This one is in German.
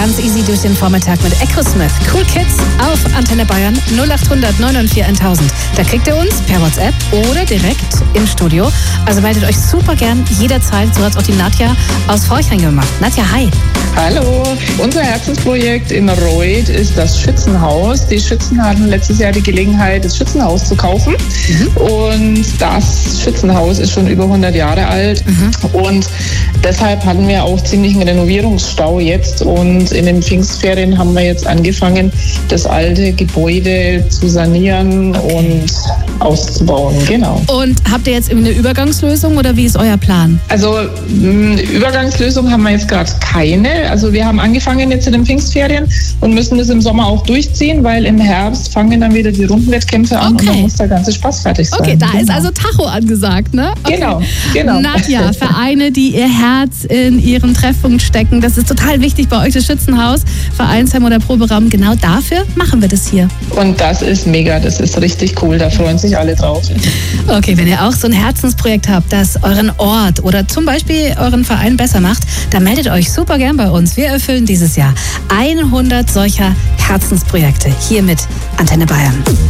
ganz easy durch den Vormittag mit Ecosmith. Cool Kids auf Antenne Bayern 0800 994 1000. Da kriegt ihr uns per WhatsApp oder direkt im Studio. Also meldet euch super gern jederzeit. So hat es auch die Nadja aus Forchheim gemacht. Nadja, hi. Hallo. Unser Herzensprojekt in Reuth ist das Schützenhaus. Die Schützen hatten letztes Jahr die Gelegenheit, das Schützenhaus zu kaufen. Und das Schützenhaus ist schon über 100 Jahre alt. Und deshalb hatten wir auch ziemlich einen Renovierungsstau jetzt. Und in den Pfingstferien haben wir jetzt angefangen, das alte Gebäude zu sanieren und auszubauen. Genau. Und habt ihr jetzt eine Übergangslösung oder wie ist euer Plan? Also eine Übergangslösung haben wir jetzt gerade keine. Also wir haben angefangen jetzt in den Pfingstferien und müssen das im Sommer auch durchziehen, weil im Herbst fangen dann wieder die Rundenwettkämpfe an und dann muss der ganze Spaß fertig sein. Okay, da ist also Tacho angesagt, ne? Okay. Genau. Nadja, Vereine, die ihr Herz in ihren Treffpunkt stecken, das ist total wichtig bei euch, das Schützenhaus, Vereinsheim oder Proberaum. Genau dafür machen wir das hier. Und das ist mega, das ist richtig cool, da freuen sich alle drauf. Okay, wenn ihr auch so ein Herzensprojekt habt, das euren Ort oder zum Beispiel euren Verein besser macht, dann meldet euch super gern bei uns. Wir erfüllen dieses Jahr 100 solcher Herzensprojekte hier mit Antenne Bayern.